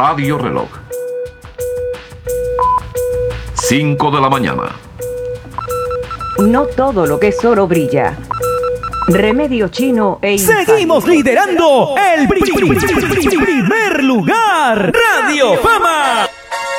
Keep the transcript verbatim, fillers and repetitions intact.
Radio Reloj. cinco de la mañana. No todo lo que es oro brilla. Remedio chino e infalible. Seguimos liderando el pri- pri- pri- pri- primer lugar. Radio Fama.